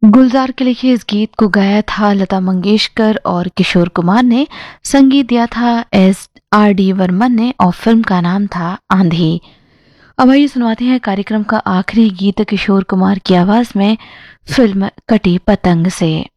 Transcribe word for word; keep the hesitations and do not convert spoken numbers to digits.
गुलजार के लिखे इस गीत को गाया था लता मंगेशकर और किशोर कुमार ने। संगीत दिया था एस आर डी वर्मन ने और फिल्म का नाम था आंधी। अब आइए सुनवाते हैं कार्यक्रम का आखिरी गीत किशोर कुमार की आवाज में, फिल्म कटी पतंग से।